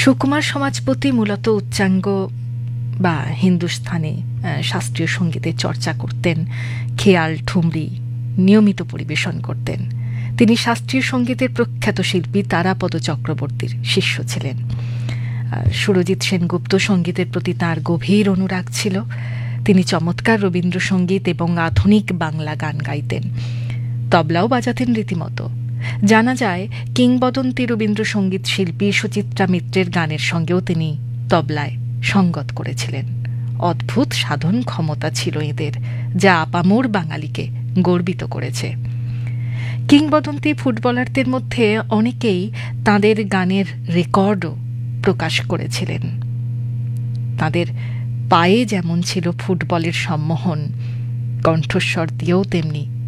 সুকুমার সমাজপতি মূলত উচ্চাঙ্গ বা হিন্দুস্থানে শাস্ত্রীয় সঙ্গীতের চর্চা করতেন, খেয়াল ঠুমরি নিয়মিত পরিবেশন করতেন। তিনি শাস্ত্রীয় সঙ্গীতের প্রখ্যাত শিল্পী তারাপদ চক্রবর্তীর শিষ্য ছিলেন। সুরজিৎ সেনগুপ্ত সঙ্গীতের প্রতি তাঁর গভীর অনুরাগ ছিল। তিনি চমৎকার রবীন্দ্রসঙ্গীত এবং আধুনিক বাংলা গান গাইতেন, তবলাও বাজাতেন রীতিমতো। জানা যায় কিংবদন্তি রবীন্দ্রসঙ্গীত শিল্পী সুচিত্রা মিত্রের গানের সঙ্গেও তিনি তবলায় সঙ্গত করেছিলেন। অদ্ভুত সাধন ক্ষমতা ছিল এদের, যা আপামর বাঙালিকে গর্বিত করেছে। কিংবদন্তি ফুটবলারদের মধ্যে অনেকেই তাদের গানের রেকর্ডও প্রকাশ করেছিলেন। তাদের পায়ে যেমন ছিল ফুটবলের সম্মোহন, কণ্ঠস্বর দিয়েও তেমনি